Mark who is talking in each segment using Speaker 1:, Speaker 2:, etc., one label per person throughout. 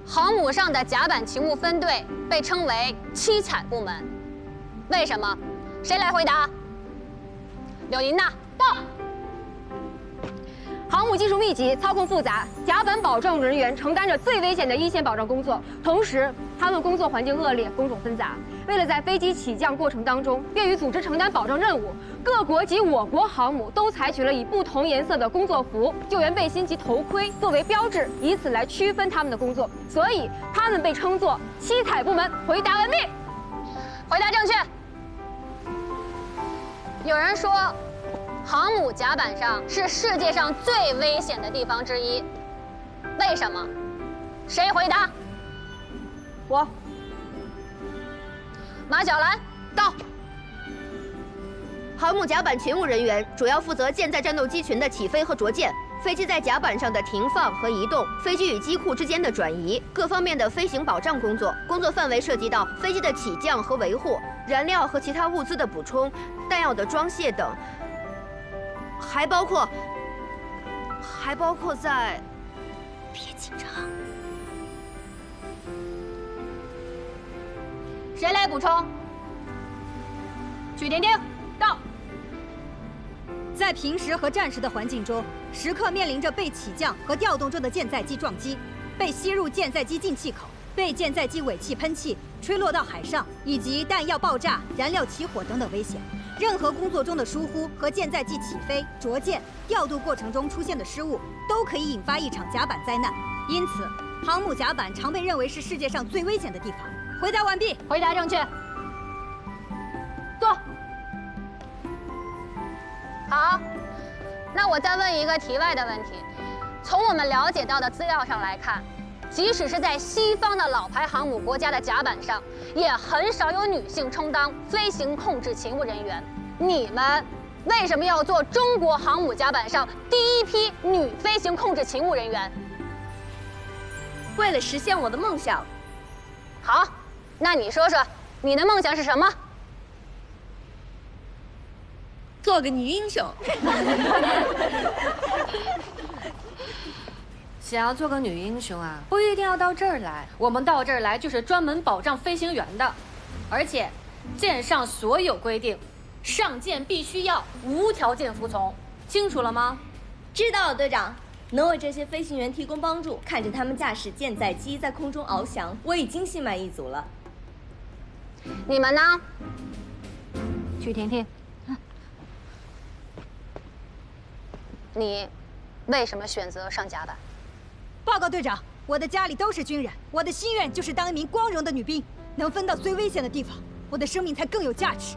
Speaker 1: 航母上的甲板勤务分队被称为七彩部门，为什么？谁来回答？柳琳娜，到。
Speaker 2: 航母技术密集，操控复杂，甲板保障人员承担着最危险的一线保障工作，同时他们工作环境恶劣，工种纷杂。为了在飞机起降过程当中便于组织承担保障任务，各国及我国航母都采取了以不同颜色的工作服、救援背心及头盔作为标志，以此来区分他们的工作，所以他们被称作七彩部门。回答完毕。
Speaker 1: 回答正确。有人说，航母甲板上是世界上最危险的地方之一，为什么？谁回答？
Speaker 2: 我。
Speaker 1: 马小兰，到。
Speaker 3: 航母甲板勤务人员主要负责舰载战斗机群的起飞和着舰，飞机在甲板上的停放和移动，飞机与机库之间的转移，各方面的飞行保障工作。工作范围涉及到飞机的起降和维护、燃料和其他物资的补充、弹药的装卸等，还包括在……别紧张。
Speaker 1: 谁来补充？曲婷婷，到。
Speaker 4: 在平时和战时的环境中，时刻面临着被起降和调动中的舰载机撞击，被吸入舰载机进气口，被舰载机尾气喷气吹落到海上，以及弹药爆炸、燃料起火等等危险。任何工作中的疏忽和舰载机起飞、着舰、调度过程中出现的失误，都可以引发一场甲板灾难。因此，航母甲板常被认为是世界上最危险的地方。回答完毕。
Speaker 1: 回答正确。坐。好，那我再问一个题外的问题。从我们了解到的资料上来看，即使是在西方的老牌航母国家的甲板上，也很少有女性充当飞行控制勤务人员。你们为什么要做中国航母甲板上第一批女飞行控制勤务人员？
Speaker 3: 为了实现我的梦想。
Speaker 1: 好，那你说说，你的梦想是什么？
Speaker 3: 做个女英雄。
Speaker 5: 想要做个女英雄啊，不一定要到这儿来。我们到这儿来就是专门保障飞行员的，而且舰上所有规定，上舰必须要无条件服从，清楚了吗？
Speaker 6: 知道了，队长。能为这些飞行员提供帮助，看着他们驾驶舰载机在空中翱翔，我已经心满意足了。
Speaker 1: 你们呢？
Speaker 2: 曲婷婷，
Speaker 1: 你为什么选择上甲板？
Speaker 4: 报告队长，我的家里都是军人，我的心愿就是当一名光荣的女兵，能分到最危险的地方，我的生命才更有价值。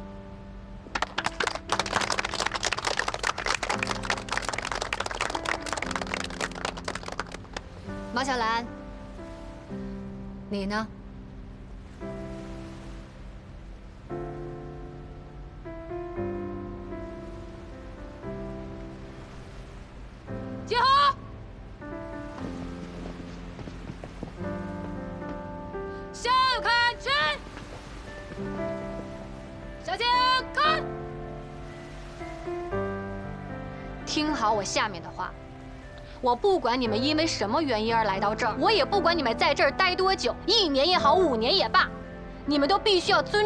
Speaker 2: 马小兰，你呢？
Speaker 1: 集合！向右看齐，向前看。听好我下面的话。我不管你们因为什么原因而来到这儿，我也不管你们在这儿待多久，1年也好，5年也罢，你们都必须要遵